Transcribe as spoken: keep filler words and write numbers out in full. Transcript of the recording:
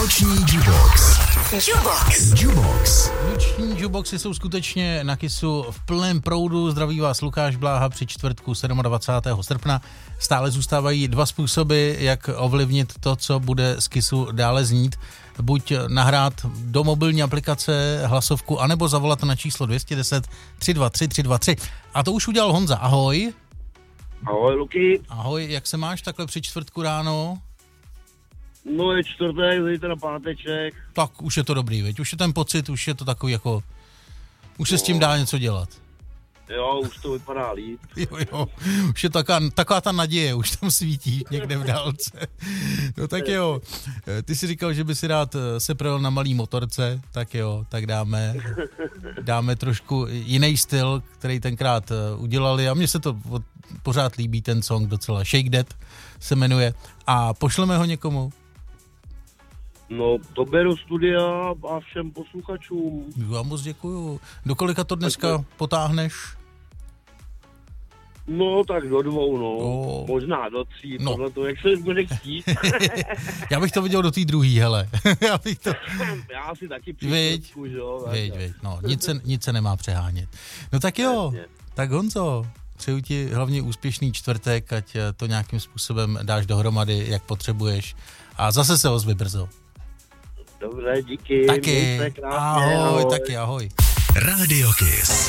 Noční jukebox. Jukebox. Jukebox. Noční jukeboxy jsou skutečně na Kissu v plném proudu. Zdraví vás Lukáš Bláha při čtvrtku dvacátého sedmého srpna. Stále zůstávají dva způsoby, jak ovlivnit to, co bude z Kissu dále znít. Buď nahrát do mobilní aplikace hlasovku, anebo zavolat na číslo dvě stě deset tři dva tři tři dva tři. A to už udělal Honza. Ahoj. Ahoj, Luky. Ahoj, jak se máš takhle při čtvrtku ráno? No je čtvrtek, zítra páteček. Tak už je to dobrý, veď? Už je ten pocit, už je to takový jako... Už se no. s tím dá něco dělat. Jo, už to vypadá líp. Jo, jo, už je taková, taková ta naděje, už tam svítí někde v dálce. No tak jo, ty si říkal, že by si rád se projel na malý motorce, tak jo, tak dáme, dáme trošku jiný styl, který tenkrát udělali a mně se to pořád líbí, ten song docela, Shake That se jmenuje a pošleme ho někomu. No, to beru studia a všem posluchačům. Já moc děkuju. Do kolika to dneska tak potáhneš? No, tak do dvou, no. Oh. Možná do tří, no. Podle toho, jak se bude chtít. Já bych to viděl do té druhý, hele. Já bych to... Já si taky příštku, že jo. Veď, veď, no, nic se, nic se nemá přehánět. No tak jo, tak Honzo, přeju ti hlavně úspěšný čtvrtek, ať to nějakým způsobem dáš dohromady, jak potřebuješ. A zase se ozvi brzo. Dobře, díky. Taky, ahoj, ahoj, taky ahoj. Radio Kiss.